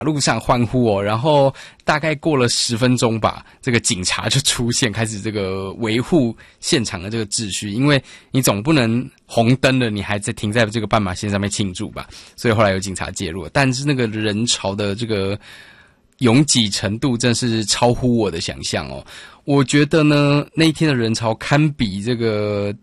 路上欢呼然后大概过了10分钟吧，这个警察就出现，开始这个维护现场的这个秩序，因为你总不能红灯了你还在停在这个斑马线上面庆祝吧，所以后来有警察介入，但是那个人潮的这个拥挤程度真是超乎我的想象我觉得呢，那一天的人潮堪比这个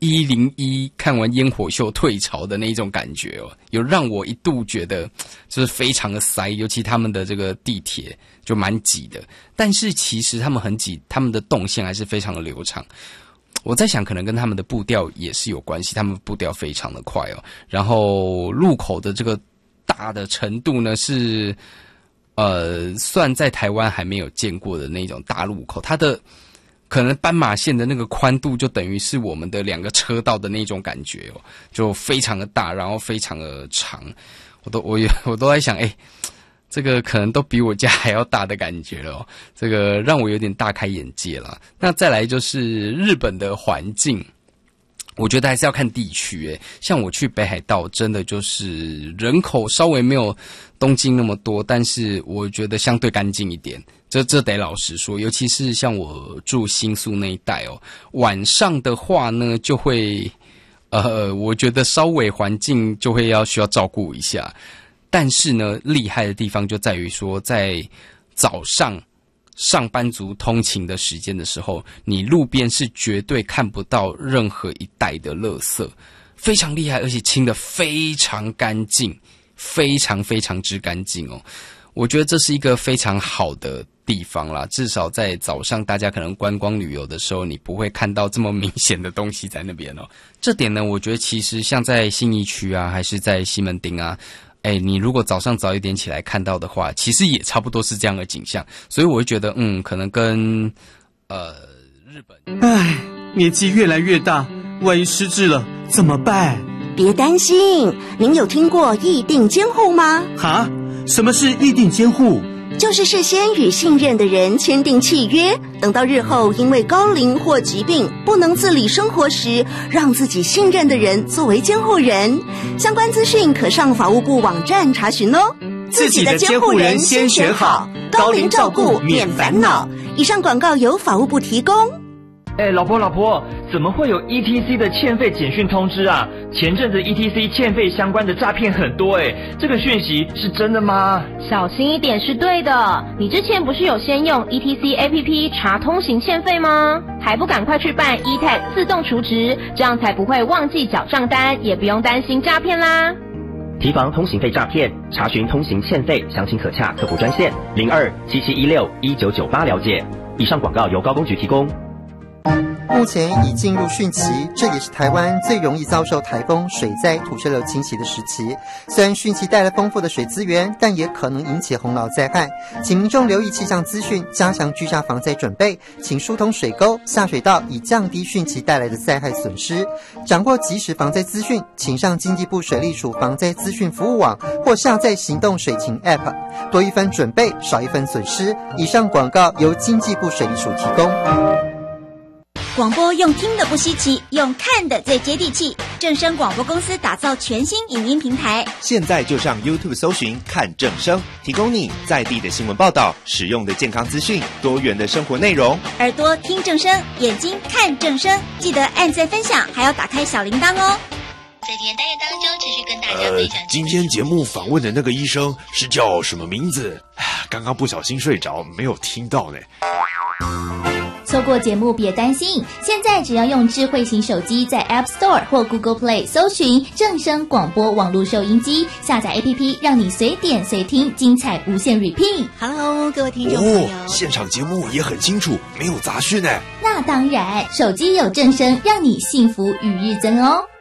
101看完烟火秀退潮的那一种感觉有让我一度觉得就是非常的塞，尤其他们的这个地铁就蛮挤的，但是其实他们很挤，他们的动线还是非常的流畅。我在想可能跟他们的步调也是有关系，他们步调非常的快然后路口的这个大的程度呢是算在台湾还没有见过的那种大路口，它的可能斑马线的那个宽度就等于是我们的2个车道的那种感觉就非常的大，然后非常的长，我都在想这个可能都比我家还要大的感觉了这个让我有点大开眼界了。那再来就是日本的环境，我觉得还是要看地区像我去北海道真的就是人口稍微没有东京那么多，但是我觉得相对干净一点，这得老实说，尤其是像我住新宿那一带晚上的话呢就会我觉得稍微环境就会需要照顾一下，但是呢厉害的地方就在于说在早上上班族通勤的时间的时候，你路边是绝对看不到任何一袋的垃圾，非常厉害，而且清得非常干净，非常非常之干净我觉得这是一个非常好的地方啦，至少在早上大家可能观光旅游的时候，你不会看到这么明显的东西在那边这点呢，我觉得其实像在信义区啊，还是在西门町啊，你如果早上早一点起来看到的话，其实也差不多是这样的景象，所以我会觉得可能跟日本年纪越来越大，万一失智了怎么办？ 别担心，您有听过议定监护吗？ 哈？什么是议定监护？ 就是事先与信任的人签订契约，等到日后因为高龄或疾病不能自理生活时，让自己信任的人作为监护人。相关资讯可上法务部网站查询自己的监护人先选好，高龄照顾免烦恼。 以上广告由法务部提供。 老婆，怎么会有 ETC 的欠费简讯通知啊？前阵子 ETC 欠费相关的诈骗很多这个讯息是真的吗？ 小心一点是对的。你之前不是有先用 ETC APP 查通行欠费吗？还不赶快去办 eTag 自动储值，这样才不会忘记缴账单，也不用担心诈骗啦。 提防通行费诈骗，查询通行欠费，详情可洽客服专线0277161998了解。以上广告由高工局提供。 目前已进入汛期，这也是台湾最容易遭受台风、水灾、土石流侵袭的时期。虽然汛期带来丰富的水资源，但也可能引起洪涝灾害，请民众留意气象资讯，加强居家防灾准备，请疏通水沟、下水道，以降低汛期带来的灾害损失。掌握即时防灾资讯，请上经济部水利署防灾资讯服务网或下载行动水情 App， 多一分准备，少一分损失。以上广告由经济部水利署提供。 广播用听的不稀奇，用看的最接地气。正声广播公司打造全新影音平台， 现在就上 YouTube 搜寻看正声，提供你在地的新闻报道、实用的健康资讯、多元的生活内容。 耳朵听正声，眼睛看正声，记得按赞分享，还要打开小铃铛哦。 在今天单元当中，持续跟大家分享。 今天节目访问的那个医生是叫什么名字？刚刚不小心睡着，没有听到呢。 错过节目别担心，现在只要用智慧型手机在 App Store 或 Google Play 搜寻正声广播网络收音机，下载 APP 让你随点随听，精彩无限 repeat。 Hello 各位听众朋友， 现场节目也很清楚，没有杂讯。 那当然，手机有正声，让你幸福与日增哦。